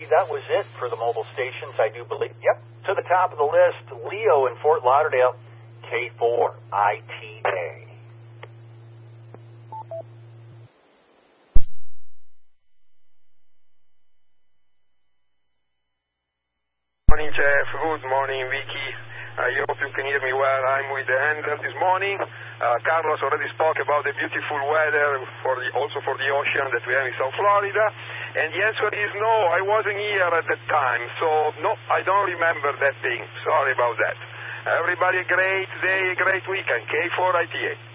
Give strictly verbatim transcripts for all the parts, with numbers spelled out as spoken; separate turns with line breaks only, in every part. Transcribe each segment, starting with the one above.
That was it for the mobile stations, I do believe. Yep, to the top of the list, Leo in Fort Lauderdale, K four I T A.
Morning, Jeff. Good morning, Vicky. I hope you can hear me well. I'm with the handler this morning. Uh, Carlos already spoke about the beautiful weather for the, also for the ocean that we have in South Florida. And the answer is no, I wasn't here at that time. So, no, I don't remember that thing. Sorry about that. Everybody, a great day, a great weekend. K four I T A.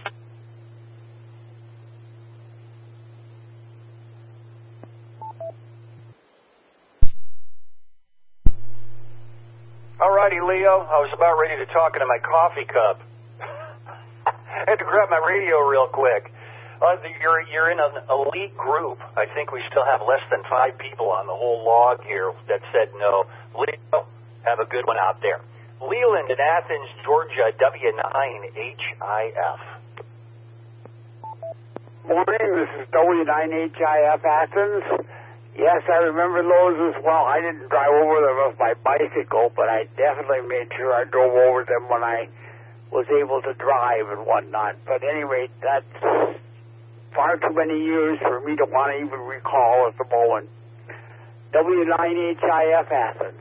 Alrighty, Leo. I was about ready to talk into my coffee cup. I had to grab my radio real quick. Uh, you're you're in an elite group. I think we still have less than five people on the whole log here that said no. Leo, have a good one out there. Leland in Athens, Georgia, W nine H I F.
Morning, this is W nine H I F Athens. Yes, I remember those as well. I didn't drive over them with my bicycle, but I definitely made sure I drove over them when I was able to drive and whatnot. But anyway, that's far too many years for me to want to even recall at the moment. W nine H I F Athens.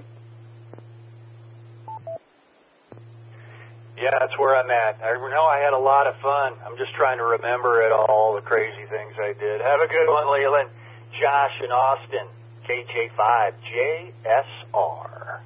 Yeah, that's where I'm at. I know I had a lot of fun. I'm just trying to remember it all, the crazy things I did. Have a good one, Leland. Josh in Austin, K J five J S R.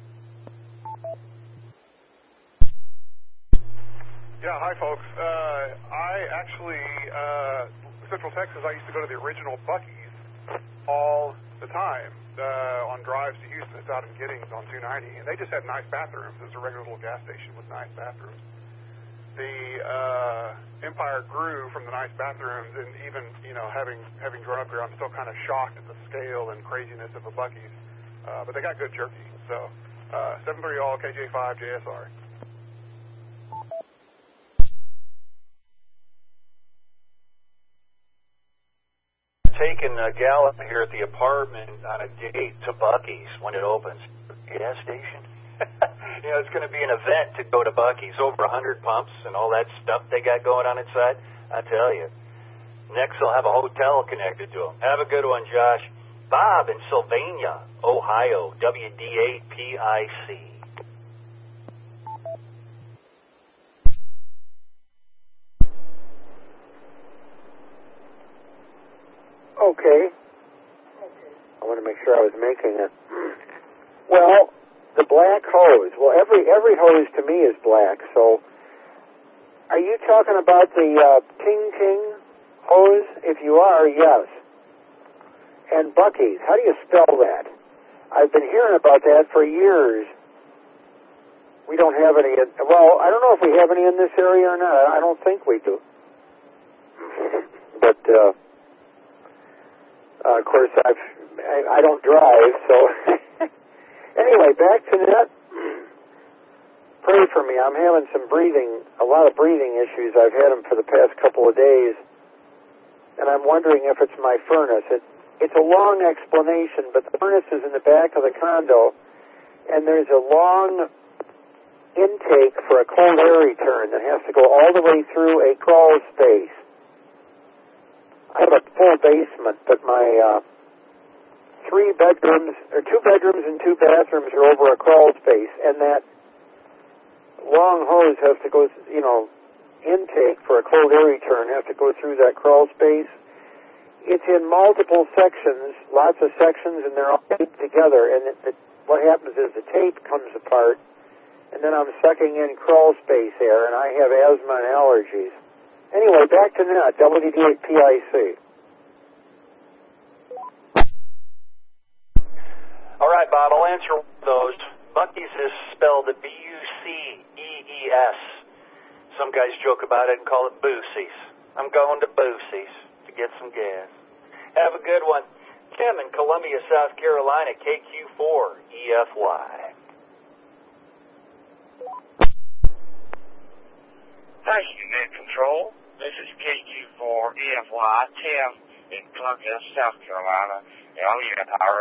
Yeah, hi, folks. Uh, I actually, uh, Central Texas, I used to go to the original Buc-ee's all the time uh, on drives to Houston. It's out in Giddings on two ninety, and they just had nice bathrooms. It was a regular little gas station with nice bathrooms. The uh, Empire grew from the nice bathrooms, and even, you know, having having grown up here, I'm still kind of shocked at the scale and craziness of a Buc-ee's. Uh, but they got good jerky. So, uh, seven three all K J five J S R.
Taking a gal here at the apartment on a date to Buc-ee's when it opens. Gas station? You know, it's going to be an event to go to Buc-ee's. Over one hundred pumps and all that stuff they got going on inside. I tell you. Next, they'll have a hotel connected to them. Have a good one, Josh. Bob in Sylvania, Ohio, W D eight P I C.
Okay. I want to make sure I was making it. Well, the black hose. Well, every every hose to me is black. So, are you talking about the uh, Ting Ting hose? If you are, yes. And Buc-ee's. How do you spell that? I've been hearing about that for years. We don't have any. In, well, I don't know if we have any in this area or not. I don't think we do. But uh, uh, of course, I've I, I don't drive, so. Anyway, back to that. Pray for me. I'm having some breathing, a lot of breathing issues. I've had them for the past couple of days, and I'm wondering if it's my furnace. It, it's a long explanation, but the furnace is in the back of the condo, and there's a long intake for a cold air return that has to go all the way through a crawl space. I have a full basement, but my uh, three bedrooms, or two bedrooms and two bathrooms are over a crawl space, and that long hose has to go, you know, intake for a cold air return has to go through that crawl space. It's in multiple sections, lots of sections, and they're all taped together, and it, it, what happens is the tape comes apart, and then I'm sucking in crawl space air, and I have asthma and allergies. Anyway, back to that, W D eight P I C.
All right, Bob, I'll answer those. Buc-ee's is spelled B U C E E S. Some guys joke about it and call it Boosie's. I'm going to Boosie's to get some gas. Have a good one. Tim in Columbia, South Carolina, K Q four E F Y.
Thank you, Net Control. This is K Q four E F Y, Tim in Columbia, South Carolina. And I'm here at our